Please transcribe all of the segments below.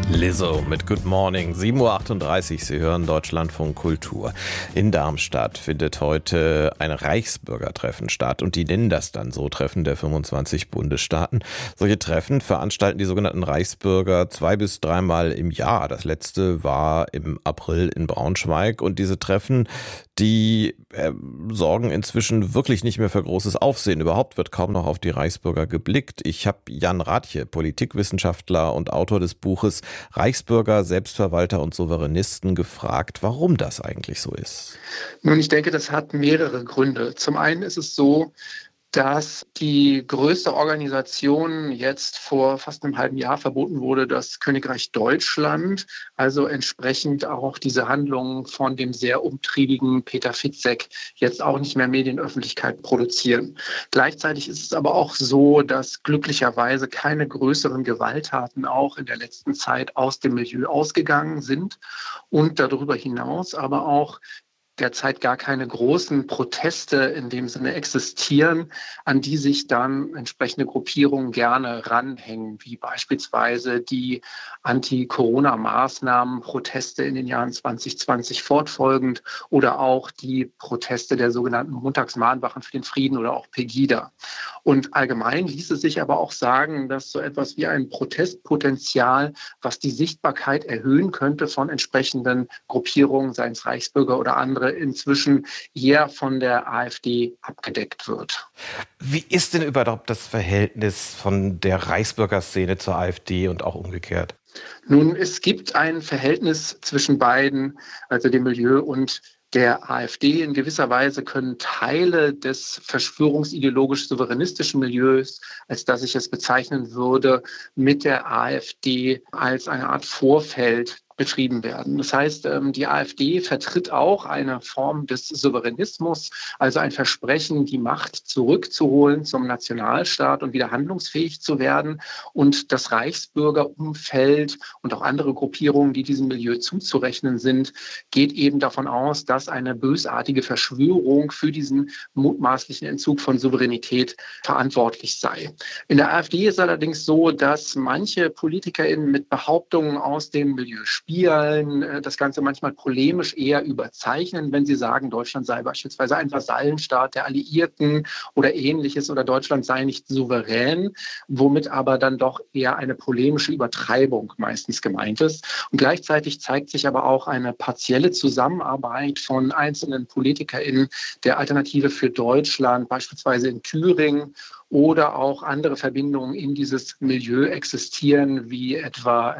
Lizzo mit Good Morning, 7:38 Uhr. Sie hören Deutschlandfunk Kultur. In Darmstadt findet heute ein Reichsbürgertreffen statt und die nennen das dann so, Treffen der 25 Bundesstaaten. Solche Treffen veranstalten die sogenannten Reichsbürger 2- bis 3-mal im Jahr. Das letzte war im April in Braunschweig und diese Treffen, die sorgen inzwischen wirklich nicht mehr für großes Aufsehen. Überhaupt wird kaum noch auf die Reichsbürger geblickt. Ich habe Jan Rathje, Politikwissenschaftler und Autor des Buches Reichsbürger, Selbstverwalter und Souveränisten, gefragt, warum das eigentlich so ist. Nun, ich denke, das hat mehrere Gründe. Zum einen ist es so, dass die größte Organisation jetzt vor fast einem halben Jahr verboten wurde, das Königreich Deutschland, also entsprechend auch diese Handlungen von dem sehr umtriebigen Peter Fitzek jetzt auch nicht mehr Medienöffentlichkeit produzieren. Gleichzeitig ist es aber auch so, dass glücklicherweise keine größeren Gewalttaten auch in der letzten Zeit aus dem Milieu ausgegangen sind und darüber hinaus aber auch derzeit gar keine großen Proteste in dem Sinne existieren, an die sich dann entsprechende Gruppierungen gerne ranhängen, wie beispielsweise die Anti-Corona-Maßnahmen, Proteste in den Jahren 2020 fortfolgend oder auch die Proteste der sogenannten Montagsmahnwachen für den Frieden oder auch Pegida. Und allgemein ließe sich aber auch sagen, dass so etwas wie ein Protestpotenzial, was die Sichtbarkeit erhöhen könnte von entsprechenden Gruppierungen, seien es Reichsbürger oder andere, inzwischen eher von der AfD abgedeckt wird. Wie ist denn überhaupt das Verhältnis von der Reichsbürgerszene zur AfD und auch umgekehrt? Nun, es gibt ein Verhältnis zwischen beiden, also dem Milieu und der AfD. In gewisser Weise können Teile des verschwörungsideologisch-souveränistischen Milieus, als das ich es bezeichnen würde, mit der AfD als eine Art Vorfeld betrieben werden. Das heißt, die AfD vertritt auch eine Form des Souveränismus, also ein Versprechen, die Macht zurückzuholen zum Nationalstaat und wieder handlungsfähig zu werden. Und das Reichsbürgerumfeld und auch andere Gruppierungen, die diesem Milieu zuzurechnen sind, geht eben davon aus, dass eine bösartige Verschwörung für diesen mutmaßlichen Entzug von Souveränität verantwortlich sei. In der AfD ist allerdings so, dass manche PolitikerInnen mit Behauptungen aus dem Milieu das Ganze manchmal polemisch eher überzeichnen, wenn sie sagen, Deutschland sei beispielsweise ein Vasallenstaat der Alliierten oder Ähnliches oder Deutschland sei nicht souverän, womit aber dann doch eher eine polemische Übertreibung meistens gemeint ist. Und gleichzeitig zeigt sich aber auch eine partielle Zusammenarbeit von einzelnen PolitikerInnen der Alternative für Deutschland, beispielsweise in Thüringen, oder auch andere Verbindungen in dieses Milieu existieren, wie etwa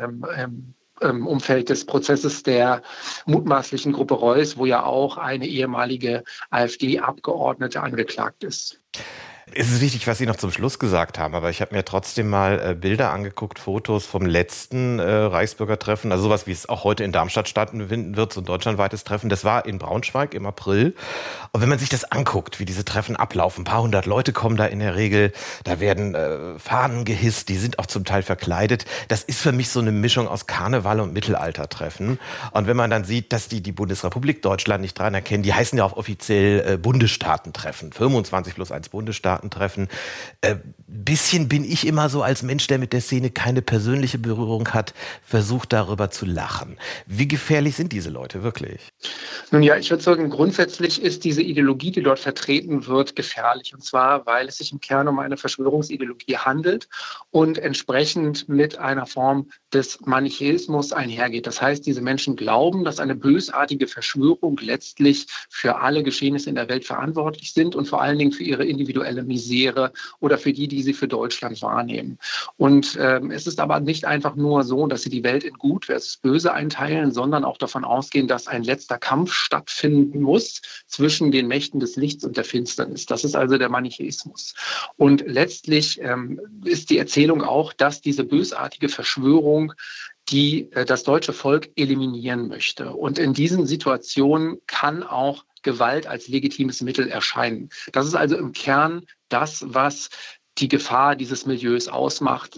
im Umfeld des Prozesses der mutmaßlichen Gruppe Reuss, wo ja auch eine ehemalige AfD-Abgeordnete angeklagt ist. Es ist wichtig, was Sie noch zum Schluss gesagt haben, aber ich habe mir trotzdem mal Bilder angeguckt, Fotos vom letzten Reichsbürgertreffen, also sowas, wie es auch heute in Darmstadt stattfinden wird, so ein deutschlandweites Treffen. Das war in Braunschweig im April. Und wenn man sich das anguckt, wie diese Treffen ablaufen, ein paar hundert Leute kommen da in der Regel, da werden Fahnen gehisst, die sind auch zum Teil verkleidet. Das ist für mich so eine Mischung aus Karneval und Mittelaltertreffen. Und wenn man dann sieht, dass die Bundesrepublik Deutschland nicht dran erkennen, die heißen ja auch offiziell Bundesstaatentreffen, 25 plus 1 Bundesstaaten. Treffen. Bisschen bin ich immer so als Mensch, der mit der Szene keine persönliche Berührung hat, versucht darüber zu lachen. Wie gefährlich sind diese Leute wirklich? Nun ja, ich würde sagen, grundsätzlich ist diese Ideologie, die dort vertreten wird, gefährlich. Und zwar, weil es sich im Kern um eine Verschwörungsideologie handelt und entsprechend mit einer Form des Manichäismus einhergeht. Das heißt, diese Menschen glauben, dass eine bösartige Verschwörung letztlich für alle Geschehnisse in der Welt verantwortlich sind und vor allen Dingen für ihre individuelle Misere oder für die sie für Deutschland wahrnehmen. Und es ist aber nicht einfach nur so, dass sie die Welt in Gut versus Böse einteilen, sondern auch davon ausgehen, dass ein letzter Kampf stattfinden muss zwischen den Mächten des Lichts und der Finsternis. Das ist also der Manichäismus. Und letztlich ist die Erzählung auch, dass diese bösartige Verschwörung die das deutsche Volk eliminieren möchte. Und in diesen Situationen kann auch Gewalt als legitimes Mittel erscheinen. Das ist also im Kern das, was die Gefahr dieses Milieus ausmacht.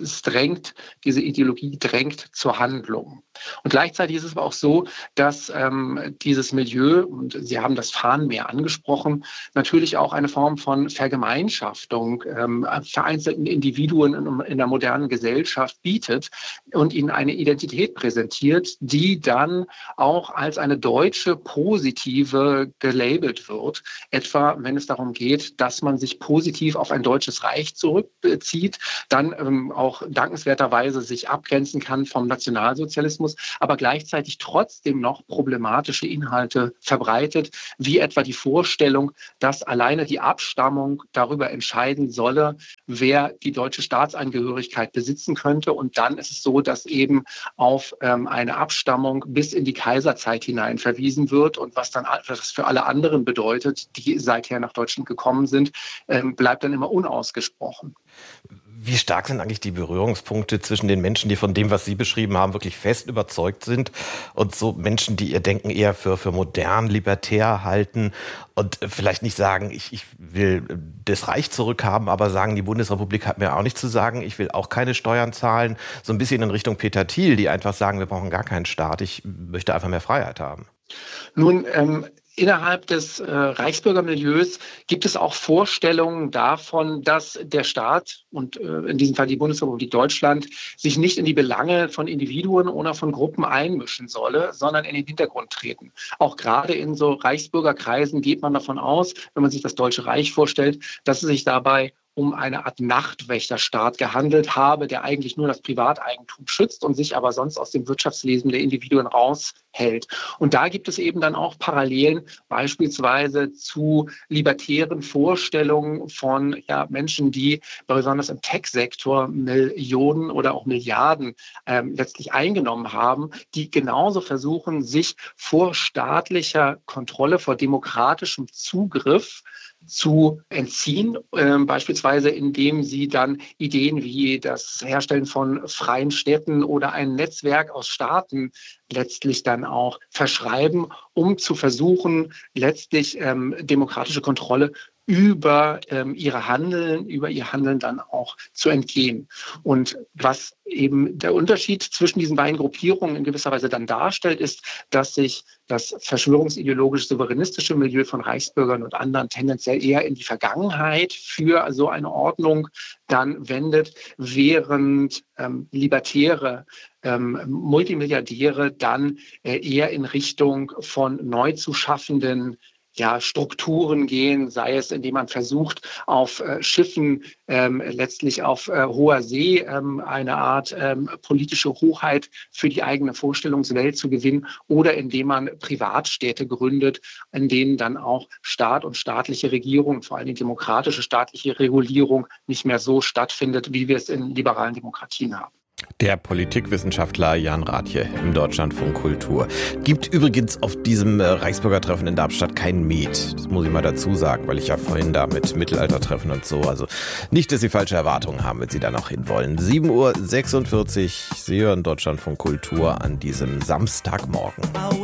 Diese Ideologie drängt zur Handlung. Und gleichzeitig ist es aber auch so, dass dieses Milieu, und Sie haben das Fahnenmeer angesprochen, natürlich auch eine Form von Vergemeinschaftung vereinzelten Individuen in der modernen Gesellschaft bietet und ihnen eine Identität präsentiert, die dann auch als eine deutsche positive gelabelt wird. Etwa, wenn es darum geht, dass man sich positiv auf ein deutsches Reich zurückzieht, dann auch dankenswerterweise sich abgrenzen kann vom Nationalsozialismus, aber gleichzeitig trotzdem noch problematische Inhalte verbreitet, wie etwa die Vorstellung, dass alleine die Abstammung darüber entscheiden solle, wer die deutsche Staatsangehörigkeit besitzen könnte. Und dann ist es so, dass eben auf eine Abstammung bis in die Kaiserzeit hinein verwiesen wird. Und was dann das für alle anderen bedeutet, die seither nach Deutschland gekommen sind, bleibt dann immer unausgesprochen. Wie stark sind eigentlich die Berührungspunkte zwischen den Menschen, die von dem, was Sie beschrieben haben, wirklich fest überzeugt sind und so Menschen, die ihr Denken eher für modern, libertär halten und vielleicht nicht sagen, ich will das Reich zurückhaben, aber sagen, die Bundesrepublik hat mir auch nichts zu sagen, ich will auch keine Steuern zahlen, so ein bisschen in Richtung Peter Thiel, die einfach sagen, wir brauchen gar keinen Staat, ich möchte einfach mehr Freiheit haben. Nun, innerhalb des Reichsbürgermilieus gibt es auch Vorstellungen davon, dass der Staat und in diesem Fall die Bundesrepublik Deutschland sich nicht in die Belange von Individuen oder von Gruppen einmischen solle, sondern in den Hintergrund treten. Auch gerade in so Reichsbürgerkreisen geht man davon aus, wenn man sich das Deutsche Reich vorstellt, dass es sich dabei um eine Art Nachtwächterstaat gehandelt habe, der eigentlich nur das Privateigentum schützt und sich aber sonst aus dem Wirtschaftsleben der Individuen raushält. Und da gibt es eben dann auch Parallelen beispielsweise zu libertären Vorstellungen von Menschen, die besonders im Tech-Sektor Millionen oder auch Milliarden letztlich eingenommen haben, die genauso versuchen, sich vor staatlicher Kontrolle, vor demokratischem Zugriff zu entziehen, beispielsweise indem sie dann Ideen wie das Herstellen von freien Städten oder ein Netzwerk aus Staaten letztlich dann auch verschreiben, um zu versuchen, letztlich demokratische Kontrolle über ihr Handeln dann auch zu entgehen. Und was eben der Unterschied zwischen diesen beiden Gruppierungen in gewisser Weise dann darstellt, ist, dass sich das verschwörungsideologisch-souveränistische Milieu von Reichsbürgern und anderen tendenziell eher in die Vergangenheit für so eine Ordnung dann wendet, während libertäre Multimilliardäre dann eher in Richtung von neu zu schaffenden Strukturen gehen, sei es, indem man versucht, auf Schiffen letztlich auf hoher See eine Art politische Hoheit für die eigene Vorstellungswelt zu gewinnen oder indem man Privatstädte gründet, in denen dann auch Staat und staatliche Regierung, vor allem die demokratische staatliche Regulierung, nicht mehr so stattfindet, wie wir es in liberalen Demokratien haben. Der Politikwissenschaftler Jan Rathje im Deutschlandfunk Kultur. Gibt übrigens auf diesem Reichsbürgertreffen in Darmstadt kein Met. Das muss ich mal dazu sagen, weil ich ja vorhin da mit Mittelaltertreffen und so. Also nicht, dass Sie falsche Erwartungen haben, wenn Sie da noch hin wollen. 7:46 Uhr, Sie hören Deutschlandfunk Kultur an diesem Samstagmorgen.